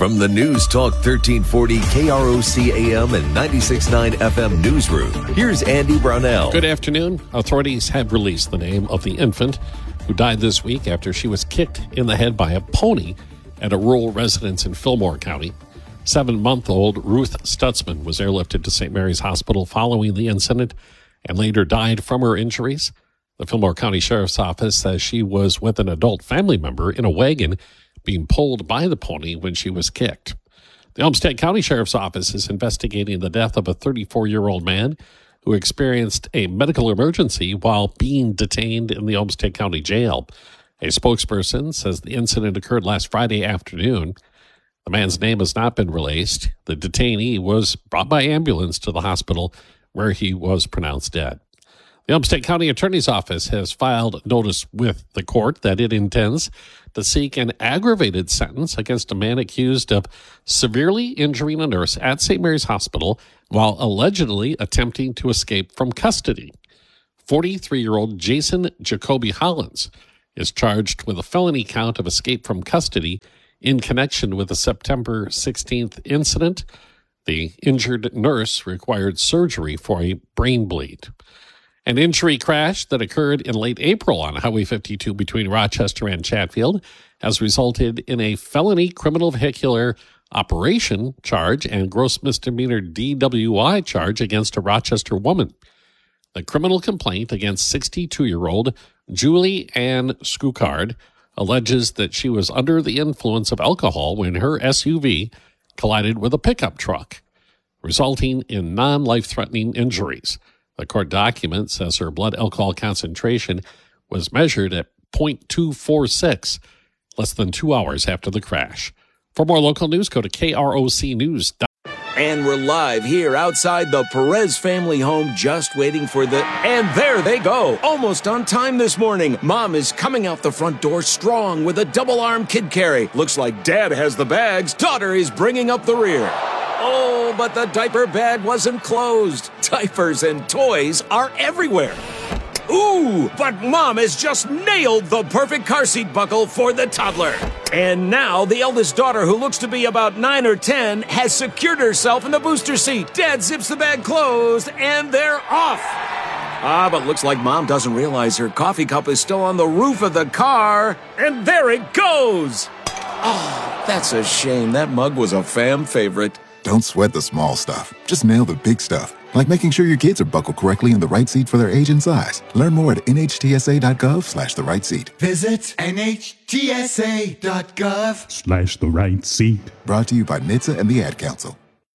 From the News Talk 1340 KROC AM and 96.9 FM newsroom, here's Andy Brownell. Good afternoon. Authorities have released the name of the infant who died this week after she was kicked in the head by a pony at a rural residence in Fillmore County. 7-month-old Ruth Stutzman was airlifted to St. Mary's Hospital following the incident and later died from her injuries. The Fillmore County Sheriff's Office says she was with an adult family member in a wagon being pulled by the pony when she was kicked. The Olmsted County Sheriff's Office is investigating the death of a 34-year-old man who experienced a medical emergency while being detained in the Olmsted County Jail. A spokesperson says the incident occurred last Friday afternoon. The man's name has not been released. The detainee was brought by ambulance to the hospital where he was pronounced dead. The Olmsted County Attorney's Office has filed notice with the court that it intends to seek an aggravated sentence against a man accused of severely injuring a nurse at St. Mary's Hospital while allegedly attempting to escape from custody. 43-year-old Jason Jacoby Hollins is charged with a felony count of escape from custody in connection with the September 16th incident. The injured nurse required surgery for a brain bleed. An injury crash that occurred in late April on Highway 52 between Rochester and Chatfield has resulted in a felony criminal vehicular operation charge and gross misdemeanor DWI charge against a Rochester woman. The criminal complaint against 62-year-old Julie Ann Scoocard alleges that she was under the influence of alcohol when her SUV collided with a pickup truck, resulting in non-life-threatening injuries. The court document says her blood alcohol concentration was measured at 0.246, less than 2 hours after the crash. For more local news, go to krocnews.com. And we're live here outside the Perez family home, just waiting for and there they go, almost on time this morning. Mom is coming out the front door strong with a double-arm kid carry. Looks like Dad has the bags. Daughter is bringing up the rear. Oh, but the diaper bag wasn't closed. Diapers and toys are everywhere. Ooh, but Mom has just nailed the perfect car seat buckle for the toddler. And now the eldest daughter, who looks to be about 9 or 10, has secured herself in the booster seat. Dad zips the bag closed, and they're off. But looks like Mom doesn't realize her coffee cup is still on the roof of the car. And there it goes. Oh, that's a shame. That mug was a fam favorite. Don't sweat the small stuff. Just nail the big stuff, like making sure your kids are buckled correctly in the right seat for their age and size. Learn more at nhtsa.gov/the right seat. Visit nhtsa.gov/the right seat. Brought to you by NHTSA and the Ad Council.